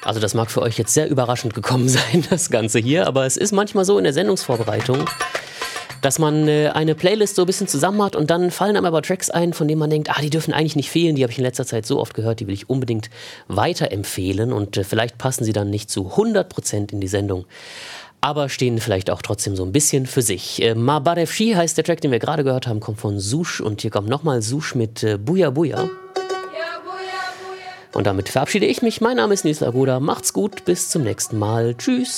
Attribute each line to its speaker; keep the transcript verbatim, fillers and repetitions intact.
Speaker 1: Also das mag für euch jetzt sehr überraschend gekommen sein, das Ganze hier, aber es ist manchmal so in der Sendungsvorbereitung, dass man äh, eine Playlist so ein bisschen zusammen hat und dann fallen einem aber Tracks ein, von denen man denkt, ah, die dürfen eigentlich nicht fehlen, die habe ich in letzter Zeit so oft gehört, die will ich unbedingt weiterempfehlen und äh, vielleicht passen sie dann nicht zu hundert Prozent in die Sendung, aber stehen vielleicht auch trotzdem so ein bisschen für sich. Äh, Ma Barefshi heißt der Track, den wir gerade gehört haben, kommt von Sush und hier kommt nochmal Sush mit äh, Buja Buja. Und damit verabschiede ich mich. Mein Name ist Nils Lagoda. Macht's gut, bis zum nächsten Mal. Tschüss.